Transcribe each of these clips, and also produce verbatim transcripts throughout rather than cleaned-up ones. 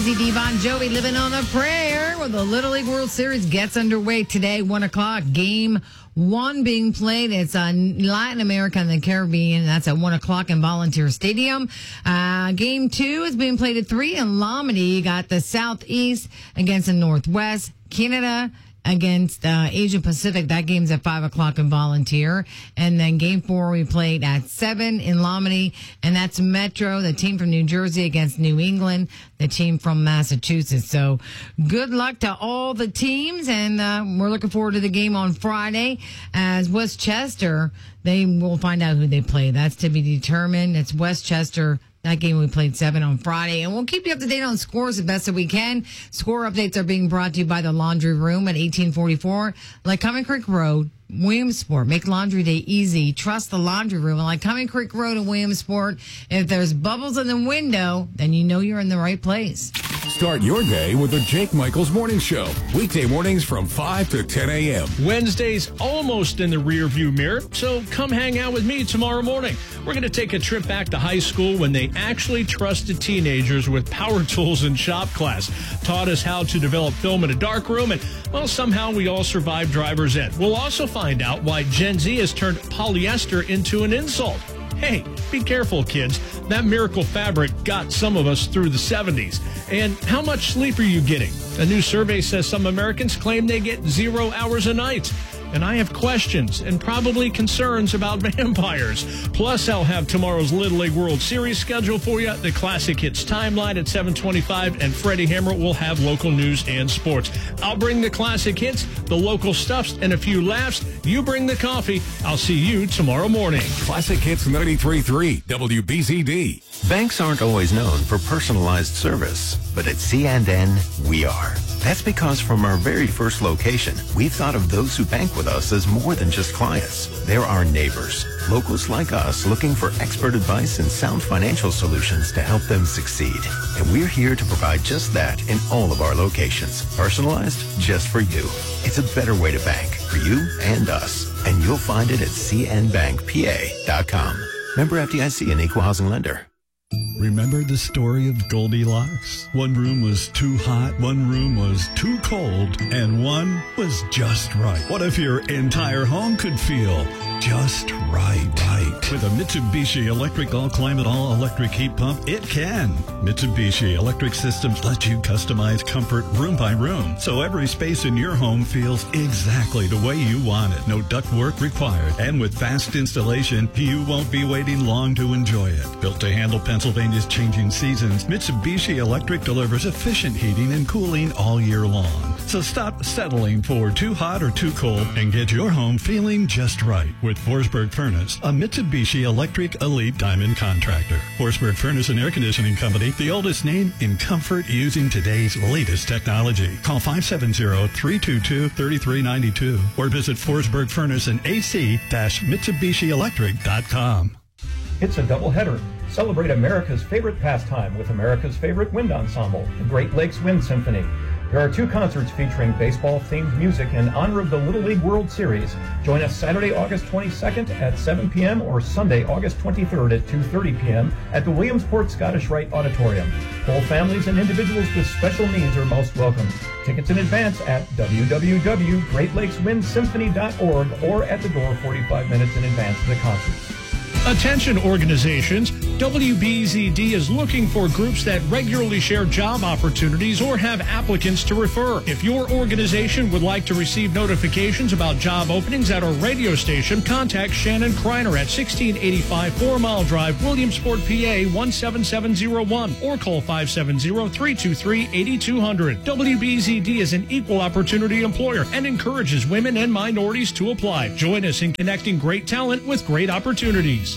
Devon Joey living on a prayer. Well, the Little League World Series gets underway today, one o'clock. Game one being played. It's in Latin America and the Caribbean. That's at one o'clock in Volunteer Stadium. Uh, game two is being played at three in Lomity. You got the Southeast against the Northwest. Canada against uh, Asia Pacific. That game's at five o'clock in Volunteer. And then game four, we played at seven in Lomity. And that's Metro, the team from New Jersey against New England, the team from Massachusetts. So good luck to all the teams. And uh, we're looking forward to the game on Friday as Westchester. They will find out who they play. That's to be determined. It's Westchester. That game we played seven on Friday. And we'll keep you up to date on scores the best that we can. Score updates are being brought to you by the Laundry Room at eighteen forty-four Lycoming Creek Road, Williamsport. Make laundry day easy. Trust the Laundry Room at Lycoming Creek Road in Williamsport. If there's bubbles in the window, then you know you're in the right place. Start your day with the Jake Michaels Morning Show. Weekday mornings from five to ten a.m. Wednesday's almost in the rearview mirror, so come hang out with me tomorrow morning. We're going to take a trip back to high school when they actually trusted teenagers with power tools in shop class, taught us how to develop film in a dark room, and, well, somehow we all survived driver's ed. We'll also find out why Gen Z has turned polyester into an insult. Hey, be careful, kids. That miracle fabric got some of us through the seventies. And how much sleep are you getting? A new survey says some Americans claim they get zero hours a night. And I have questions and probably concerns about vampires. Plus, I'll have tomorrow's Little League World Series schedule for you, the Classic Hits timeline at seven twenty-five, and Freddie Hammer will have local news and sports. I'll bring the classic hits, the local stuffs, and a few laughs. You bring the coffee. I'll see you tomorrow morning. Classic Hits ninety-three point three W B Z D. Banks aren't always known for personalized service, but at C and N, we are. That's because from our very first location, we've thought of those who bank with us as more than just clients. They're our neighbors, locals like us looking for expert advice and sound financial solutions to help them succeed. And we're here to provide just that in all of our locations, personalized just for you. It's a better way to bank for you and us, and you'll find it at c n bank p a dot com. Member F D I C, an equal housing lender. Remember the story of Goldilocks? One room was too hot, one room was too cold, and one was just right. What if your entire home could feel just right? Right. With a Mitsubishi Electric All-Climate All-Electric Heat Pump, it can. Mitsubishi Electric Systems let you customize comfort room by room, so every space in your home feels exactly the way you want it. No ductwork required. And with fast installation, you won't be waiting long to enjoy it. Built to handle Pennsylvania's changing seasons, Mitsubishi Electric delivers efficient heating and cooling all year long. So stop settling for too hot or too cold and get your home feeling just right with Forsberg Furnace, a Mitsubishi Electric Elite Diamond contractor. Forsberg Furnace and Air Conditioning Company, the oldest name in comfort using today's latest technology. Call five seven zero, three two two, three three nine two or visit Forsberg Furnace and A C Mitsubishi Electric dot com. It's a doubleheader. Celebrate America's favorite pastime with America's favorite wind ensemble, the Great Lakes Wind Symphony. There are two concerts featuring baseball-themed music in honor of the Little League World Series. Join us Saturday, August twenty-second at seven p.m. or Sunday, August twenty-third at two thirty p.m. at the Williamsport Scottish Rite Auditorium. Whole families and individuals with special needs are most welcome. Tickets in advance at w w w dot great lakes wind symphony dot org or at the door forty-five minutes in advance of the concerts. Attention organizations, W B Z D is looking for groups that regularly share job opportunities or have applicants to refer. If your organization would like to receive notifications about job openings at our radio station, contact Shannon Kreiner at sixteen eighty-five Four Mile Drive, Williamsport, P A one seven seven zero one or call five seven zero, three two three, eight two zero zero. W B Z D is an equal opportunity employer and encourages women and minorities to apply. Join us in connecting great talent with great opportunities.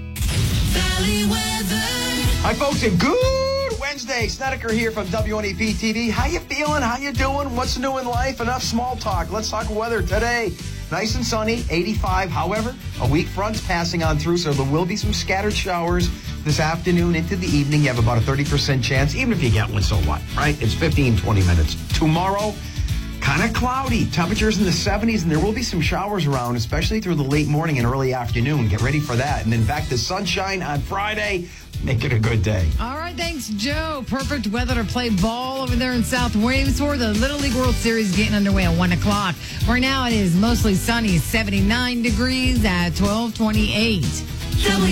Valley weather. Hi, folks, and good Wednesday. Snedeker here from W N E P T V. How you feeling? How you doing? What's new in life? Enough small talk. Let's talk weather today. Nice and sunny, eighty-five. However, a weak front's passing on through, so there will be some scattered showers this afternoon into the evening. You have about a thirty percent chance. Even if you get one, so what, right? It's fifteen, twenty minutes. Tomorrow, kind of cloudy. Temperatures in the seventies, and there will be some showers around, especially through the late morning and early afternoon. Get ready for that. And then back to sunshine on Friday. Make it a good day. All right, thanks, Joe. Perfect weather to play ball over there in South Williamsport. The Little League World Series getting underway at one o'clock. Right now, it is mostly sunny, seventy-nine degrees at twelve twenty-eight. W